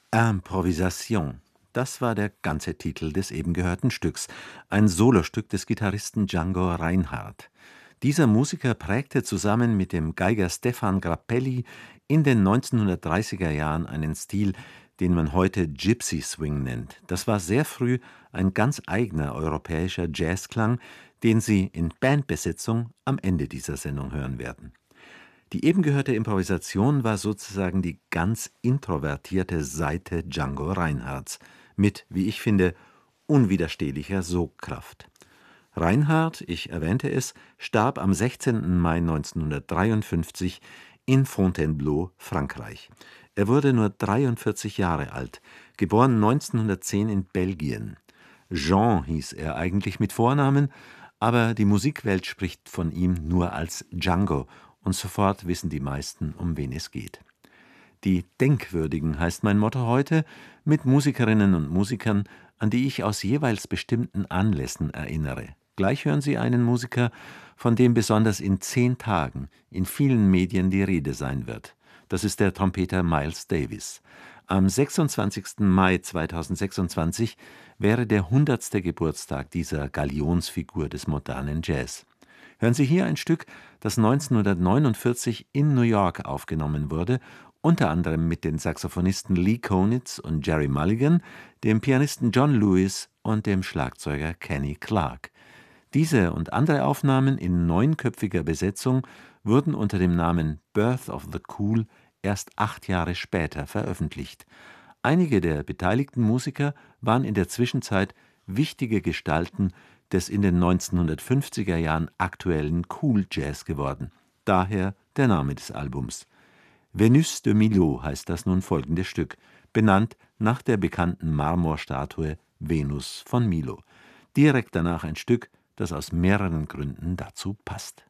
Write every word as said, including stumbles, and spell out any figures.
Improvisation. Das war der ganze Titel des eben gehörten Stücks, ein Solostück des Gitarristen Django Reinhardt. Dieser Musiker prägte zusammen mit dem Geiger Stefan Grappelli in den neunzehnhundertdreißiger Jahren einen Stil, den man heute Gypsy Swing nennt. Das war sehr früh ein ganz eigener europäischer Jazzklang, den Sie in Bandbesetzung am Ende dieser Sendung hören werden. Die eben gehörte Improvisation war sozusagen die ganz introvertierte Seite Django Reinhardts mit, wie ich finde, unwiderstehlicher Sogkraft. Reinhardt, ich erwähnte es, starb am sechzehnten Mai neunzehnhundertdreiundfünfzig in Fontainebleau, Frankreich. Er wurde nur dreiundvierzig Jahre alt, geboren neunzehnhundertzehn in Belgien. Jean hieß er eigentlich mit Vornamen, aber die Musikwelt spricht von ihm nur als Django, und sofort wissen die meisten, um wen es geht. Die Denkwürdigen heißt mein Motto heute, mit Musikerinnen und Musikern, an die ich aus jeweils bestimmten Anlässen erinnere. Gleich hören Sie einen Musiker, von dem besonders in zehn Tagen in vielen Medien die Rede sein wird. Das ist der Trompeter Miles Davis. Am sechsundzwanzigsten Mai zweitausendsechsundzwanzig wäre der hundertste Geburtstag dieser Galionsfigur des modernen Jazz. Hören Sie hier ein Stück, das neunzehnhundertneunundvierzig in New York aufgenommen wurde, unter anderem mit den Saxophonisten Lee Konitz und Jerry Mulligan, dem Pianisten John Lewis und dem Schlagzeuger Kenny Clarke. Diese und andere Aufnahmen in neunköpfiger Besetzung wurden unter dem Namen Birth of the Cool erst acht Jahre später veröffentlicht. Einige der beteiligten Musiker waren in der Zwischenzeit wichtige Gestalten des in den neunzehnhundertfünfziger Jahren aktuellen Cool Jazz geworden. Daher der Name des Albums. Venus de Milo heißt das nun folgende Stück, benannt nach der bekannten Marmorstatue Venus von Milo. Direkt danach ein Stück, das aus mehreren Gründen dazu passt.